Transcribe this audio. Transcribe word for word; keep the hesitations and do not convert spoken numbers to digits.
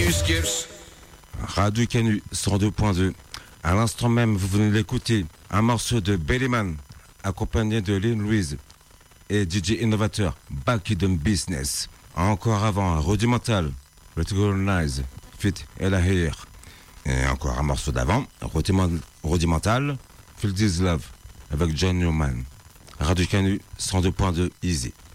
Skips. Radio Canu cent deux point deux. À l'instant même, vous venez d'écouter un morceau de Bellyman, accompagné de Lynn Louise et D J Innovateur, Back in Business. Encore avant, Rudimental, Recognize, Fit Elahir. Et encore un morceau d'avant, Rudimental, Feel This Love, avec John Newman. Radio Canu cent deux point deux, Easy.